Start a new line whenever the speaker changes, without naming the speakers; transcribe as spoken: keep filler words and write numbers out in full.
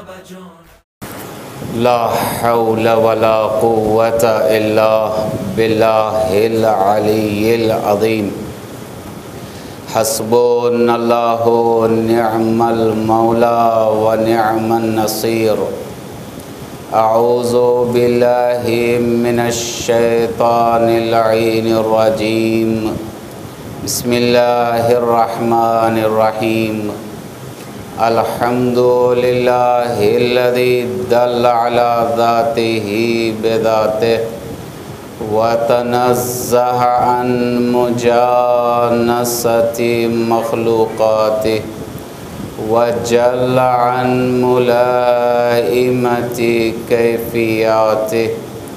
ला हौला वला कुव्वता इल्ला बिल्लाहिल अलिय्यिल अज़ीम। हस्बुनल्लाहु निअमल मौला व निअमन नसीर। अऊज़ु बिल्लाहि मिनश शैतानिर रजीम। बिस्मिल्लाहिर रहमानिर रहीम। अल्हम्दुलिल्लाहिल्लज़ी दल्ला अला ज़ातिही बिज़ातिही व तनज़्ज़हा अन मुजानसति मख़लूक़ातिही व जल्ला अन मुलाइमति कैफ़िय्यातिही